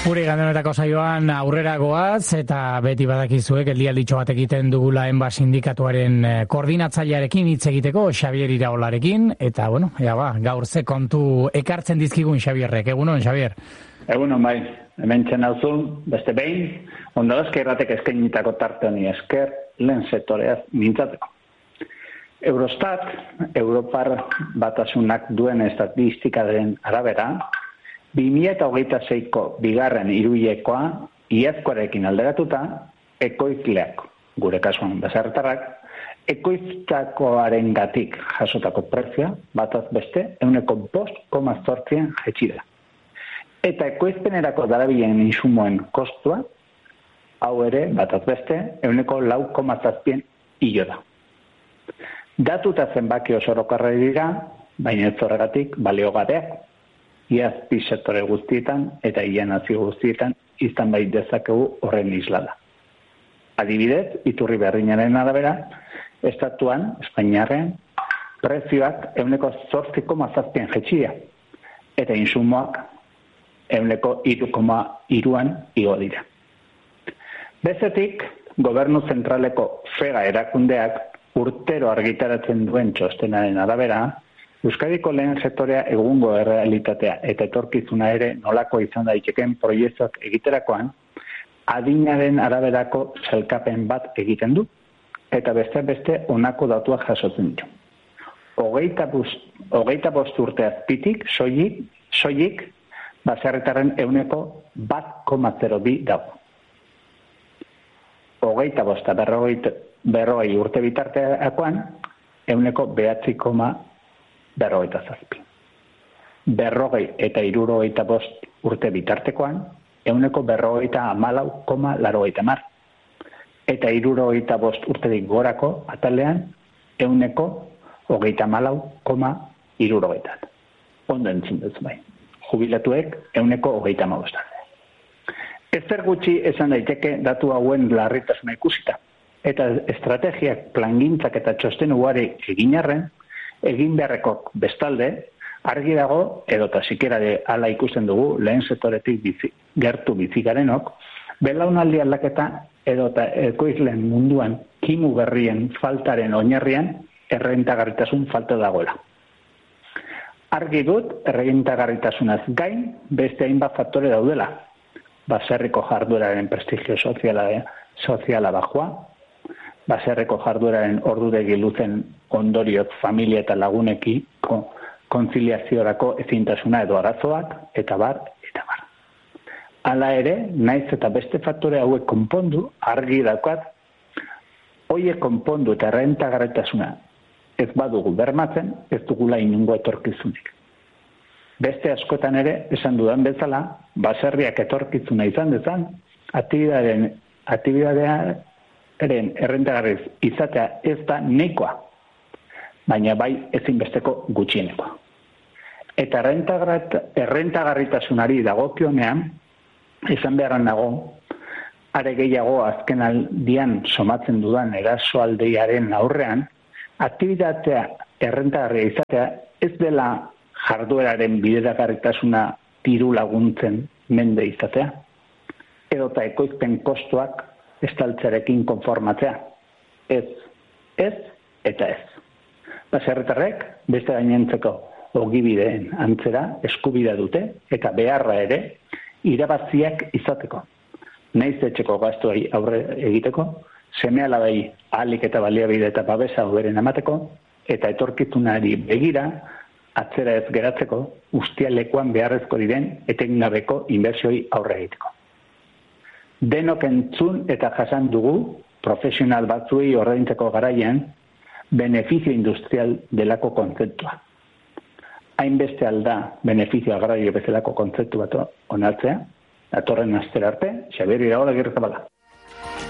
Gure gandenetako saioan aurrera goaz eta beti badakizuek geldialditxo bat egiten dugula Enba sindikatuaren koordinatzailearekin hitz egiteko, Xabier Iraolarekin, eta bueno, gaur ze kontu ekartzen dizkigun Xabierrek. Egunon, Xabier? Egunon, bai. Hemen txenazun, beste behin, ondo eskerratek eskainitako tarte honi esker, lehen sektoreaz mintzateko. Eurostat, Europar Batasunak duen estatistikaren arabera, 2026ko bigarren hiruhilekoa iazkoarekin alderatuta, ekoizleak, gure kasuan baserritarrak, ekoiztakoarengatik jasotako prezioa, bataz beste, 5,8 jaitsi da. Eta ekoizpenerako darabilen insumoen kostua, hau ere, bataz beste, 4,7 igo da. Datuta zenbaki oso orokorrak dira, baina ez horregatik baliogabeak. Iaz bi sektore guztietan eta ia nazio guztietan izan bai dezakegu horren islada. Adibidez, iturri berrinaren arabera, estatuan, Espainiarrean, prezioak 8,7 jaitsia eta insumoak 3,3an igo dira. Bezetik, gobernu zentraleko FEGA erakundeak urtero argitaratzen duen txostenaren arabera, Euskadiko lehen sektorea egungo errealitatea eta etorkizuna ere nolako izan daitekeen proiektuak egiterakoan, adinaren araberako sailkapen bat egiten du, eta beste honako datuak jasotzen ditu. 25 urte azpitik, soilik, baserritarren 1,02 dago. 25 berrogei urte bitarteakoan, 9,9 berrogeita berrogei eta 75 urte bitartekoan, 4,14,80 eta 75 urterik gorako atalean, 4,34,70. Ondo entzun duzu bai. Jubilatuek 4,35. Ezer gutxi esan daiteke datu hauen larritasuna ikusita. Eta estrategiak, plangintzak eta txosten ugari egin arren, egin beharreko bestalde, argi dago, edota sikerare hala ikusten dugu, lehen sektoretik gertu bizigarenok, belaunaldi aldaketa edota ekoizleen munduan kimu berrien faltaren oinarrian errentagarritasun falta dagoela. Argi dut, errentagarritasunaz gain, beste hainbat faktore daudela. Baserriko jardueraren prestigio soziala bajua, baserriko jardueraren orduregi luzen ondorioz familia eta lagunekiko konziliaziorako ezintasuna edo arazoak, eta bar. Hala ere, naiz eta beste faktore hauek konpondu, argi daukat, hoiek konpondu eta errentagarritasuna ez badugu bermatzen, ez dugula inungo etorkizunik. Beste askotan ere, esan dudan bezala, baserriak etorkizuna izan dezan, aktibidadearen errentagarriz izatea ez da nahikoa, baina bai ezinbesteko gutxienekoa. Eta errentagarritasunari dagokionean, izan beharran dago, are gehiago azken aldian somatzen dudan erasoaldiaren aurrean, aktibidatea errentagarria izatea ez dela jardueraren bideragarritasuna diru laguntzen mende izatea, edota ekoizpen kostuak estaltzearekin konformatzea. Ez eta ez. Baserritarrek beste gainentzeko ogibideen antzera eskubidea dute eta beharra ere irabaziak izateko. Naiz etxeko gastuei aurre egiteko, seme-alabai ahalik eta baliabide eta babesa hoberen emateko eta etorkizunari begira atzera ez geratzeko ustialekuan beharrezko diren etengabeko inbertsioi aurre egiteko. Denok entzun eta jasan dugu profesional batzuei ordaintzeko garaian benefizio industrial delako kontzeptua. Hainbeste alda benefizio agrario bezalako kontzeptu bat onartzea, datorren astera arte, Xabier Iraola Agirrezabala.